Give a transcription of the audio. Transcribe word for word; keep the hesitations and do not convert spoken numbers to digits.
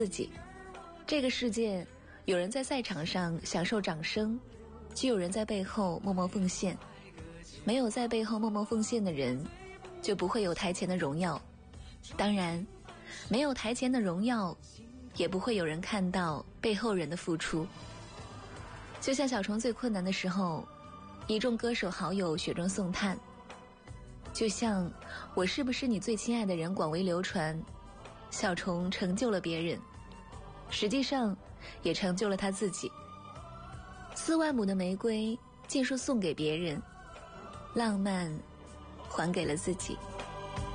自己。这个世界，有人在赛场上享受掌声，就有人在背后默默奉献。没有在背后默默奉献的人，就不会有台前的荣耀。当然，没有台前的荣耀，也不会有人看到背后人的付出。就像小虫最困难的时候，一众歌手好友雪中送炭。就像我是不是你最亲爱的人广为流传，小虫成就了别人，实际上也成就了他自己。四万亩的玫瑰尽数送给别人，浪漫还给了自己。